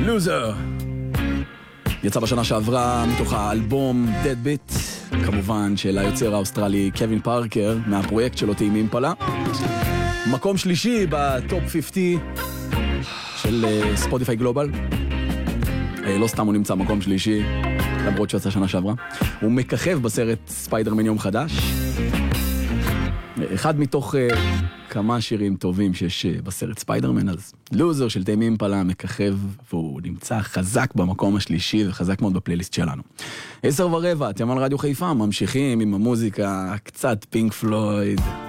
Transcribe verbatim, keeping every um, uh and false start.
לוזר. יצא בשנה שעברה מתוך האלבום Deadbeat, כמובן של היוצר האוסטרלי קווין פארקר, מהפרויקט שלו טעימים אימפלה. מקום שלישי בטופ חמישים של ספוטיפיי גלובל. לא סתם הוא נמצא מקום שלישי, למרות שיצא שנה שעברה. הוא מככב בסרט ספיידרמן יום חדש. אחד מתוך uh, כמה שירים טובים שיש uh, בסרט ספיידרמן, אז לוזר של טעימים אימפלה מככב, והוא נמצא חזק במקום השלישי וחזק מאוד בפלייליסט שלנו. עשר ורבע, אתם על רדיו חיפה, ממשיכים עם המוזיקה, קצת פינק פלויד.